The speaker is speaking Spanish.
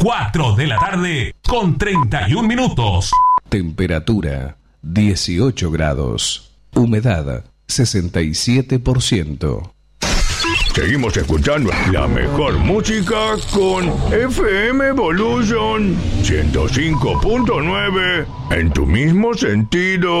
4 de la tarde con 31 minutos. Temperatura 18 grados. Humedad 67%. Seguimos escuchando la mejor música con FM Evolution 105.9 en tu mismo sentido.